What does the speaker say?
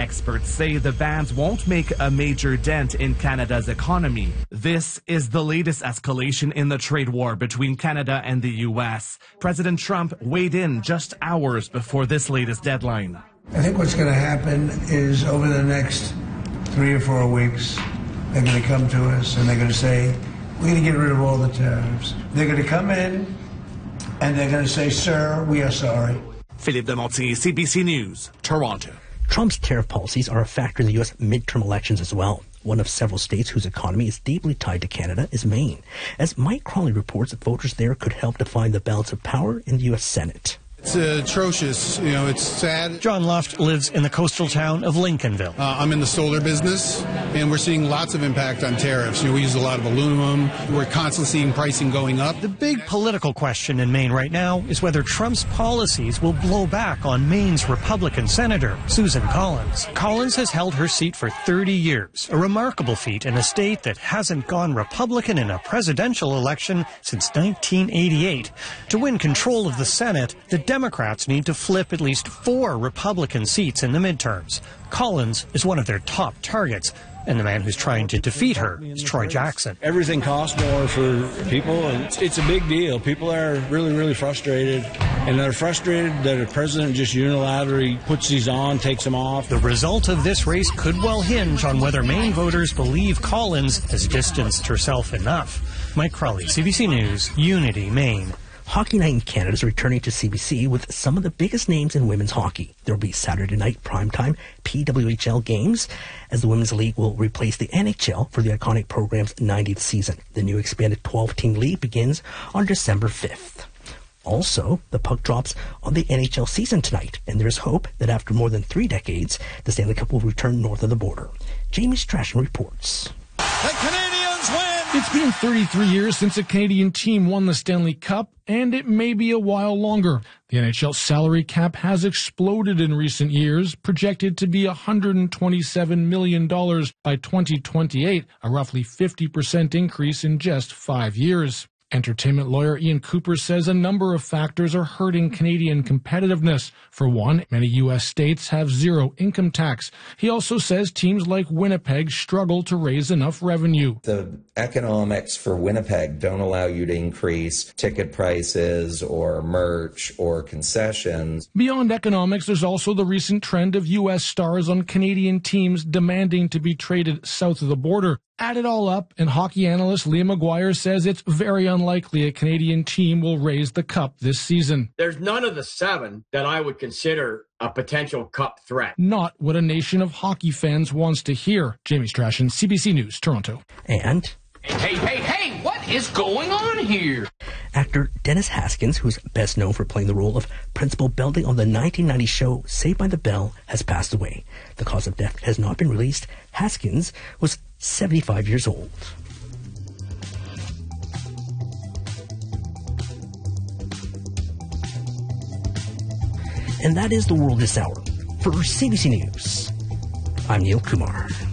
Experts say the bans won't make a major dent in Canada's economy. This is the latest escalation in the trade war between Canada and the U.S. President Trump weighed in just hours before this latest deadline. I think what's going to happen is over the next 3 or 4 weeks, they're going to come to us and they're going to say, we're going to get rid of all the tariffs. They're going to come in and they're going to say, sir, we are sorry. Philippe Demontier, CBC News, Toronto. Trump's tariff policies are a factor in the U.S. midterm elections as well. One of several states whose economy is deeply tied to Canada is Maine. As Mike Crawley reports, voters there could help define the balance of power in the U.S. Senate. It's atrocious. It's sad. John Luft lives in the coastal town of Lincolnville. I'm in the solar business, and we're seeing lots of impact on tariffs. We use a lot of aluminum. We're constantly seeing pricing going up. The big political question in Maine right now is whether Trump's policies will blow back on Maine's Republican Senator, Susan Collins. Collins has held her seat for 30 years, a remarkable feat in a state that hasn't gone Republican in a presidential election since 1988. To win control of the Senate, the Democrats need to flip at least 4 Republican seats in the midterms. Collins is one of their top targets, and the man who's trying to defeat her is Troy Jackson. Everything costs more for people, and it's a big deal. People are really, really frustrated, and they're frustrated that a president just unilaterally puts these on, takes them off. The result of this race could well hinge on whether Maine voters believe Collins has distanced herself enough. Mike Crawley, CBC News, Unity, Maine. Hockey Night in Canada is returning to CBC with some of the biggest names in women's hockey. There will be Saturday night primetime PWHL games as the Women's League will replace the NHL for the iconic program's 90th season. The new expanded 12-team league begins on December 5th. Also, the puck drops on the NHL season tonight, and there is hope that after more than 3 decades, the Stanley Cup will return north of the border. Jamie Strachan reports. The Canadians win! It's been 33 years since a Canadian team won the Stanley Cup, and it may be a while longer. The NHL salary cap has exploded in recent years, projected to be $127 million by 2028, a roughly 50% increase in just 5 years. Entertainment lawyer Ian Cooper says a number of factors are hurting Canadian competitiveness. For one, many U.S. states have zero income tax. He also says teams like Winnipeg struggle to raise enough revenue. The economics for Winnipeg don't allow you to increase ticket prices or merch or concessions. Beyond economics, there's also the recent trend of U.S. stars on Canadian teams demanding to be traded south of the border. Add it all up, and hockey analyst Liam McGuire says it's very unlikely a Canadian team will raise the cup this season. There's none of the 7 that I would consider a potential cup threat. Not what a nation of hockey fans wants to hear. Jamie Strachan, CBC News, Toronto. And... Hey, what is going on here? Actor Dennis Haskins, who's best known for playing the role of Principal Belding on the 1990 show Saved by the Bell, has passed away. The cause of death has not been released. Haskins was 75 years old. And that is the world this hour. For CBC News, I'm Neil Kumar.